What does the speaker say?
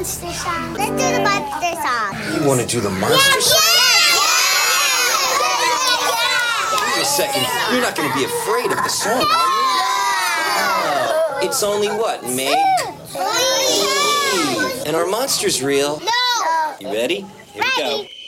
monster song. Let's do the monster song. You want to do the monster song? Wait a second. You're not going to be afraid of the song, are you? It's only what? Make believe. And are monsters real? No. You ready? Here we go.